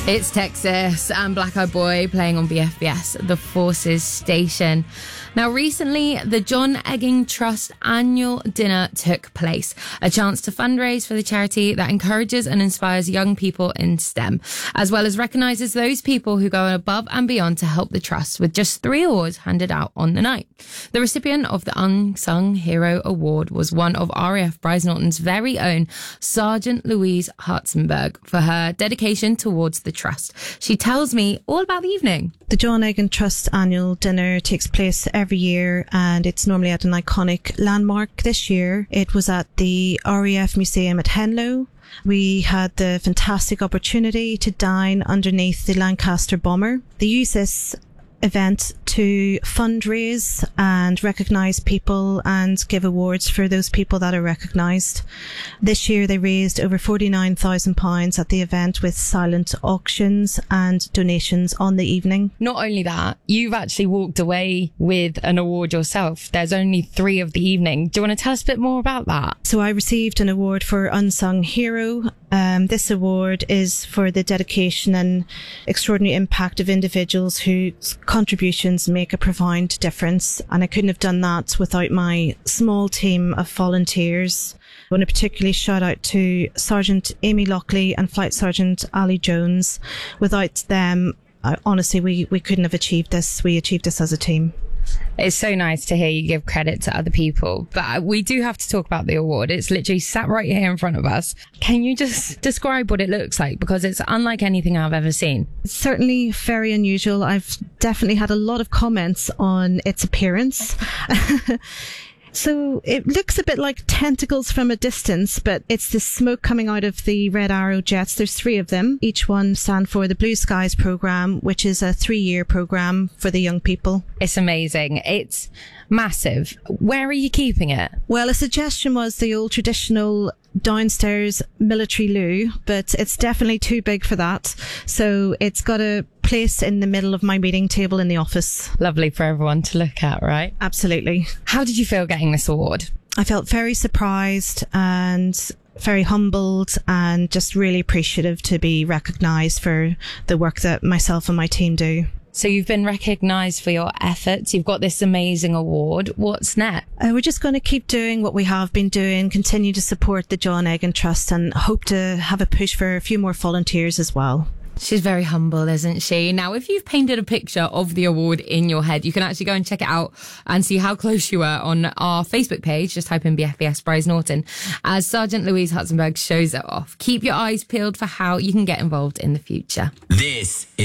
It's Texas and Black Eyed Boy playing on BFBS, the Forces station. Now, recently, the John Egging Trust annual dinner took place, a chance to fundraise for the charity that encourages and inspires young people in STEM, as well as recognises those people who go above and beyond to help the trust, with just 3 awards handed out on the night. The recipient of the Unsung Hero Award was one of RAF Brize Norton's very own Sergeant Louise Hartzenberg for her dedication towards the trust. She tells me all about the evening. The John Egging Trust annual dinner takes place every year, and it's normally at an iconic landmark. This year it was at the RAF Museum at Henlow. We had the fantastic opportunity to dine underneath the Lancaster bomber. They use this event to fundraise and recognise people and give awards for those people that are recognised. This year they raised over £49,000 at the event with silent auctions and donations on the evening. Not only that, you've actually walked away with an award yourself. There's only 3 of the evening. Do you want to tell us a bit more about that? So I received an award for Unsung Hero. This award is for the dedication and extraordinary impact of individuals whose contributions make a profound difference. And I couldn't have done that without my small team of volunteers. I want to particularly shout out to Sergeant Amy Lockley and Flight Sergeant Ali Jones. Without them, honestly, we couldn't have achieved this. We achieved this as a team. It's so nice to hear you give credit to other people, but we do have to talk about the award. It's literally sat right here in front of us. Can you just describe what it looks like? Because it's unlike anything I've ever seen. It's certainly very unusual. I've definitely had a lot of comments on its appearance. So it looks a bit like tentacles from a distance, but it's the smoke coming out of the Red Arrow jets. There's 3 of them. Each one stand for the Blue Skies program, which is a 3-year program for the young people. It's amazing. It's massive. Where are you keeping it? Well, a suggestion was the old traditional downstairs military loo, but it's definitely too big for that. So it's got a place in the middle of my meeting table in the office. Lovely for everyone to look at, right? Absolutely. How did you feel getting this award? I felt very surprised and very humbled and just really appreciative to be recognised for the work that myself and my team do. So you've been recognised for your efforts. You've got this amazing award. What's next? We're just going to keep doing what we have been doing, continue to support the John Egging Trust, and hope to have a push for a few more volunteers as well. She's very humble, isn't she? Now, if you've painted a picture of the award in your head, you can actually go and check it out and see how close you were on our Facebook page. Just type in BFBS Brize Norton as Sergeant Louise Hartzenberg shows it off. Keep your eyes peeled for how you can get involved in the future. This is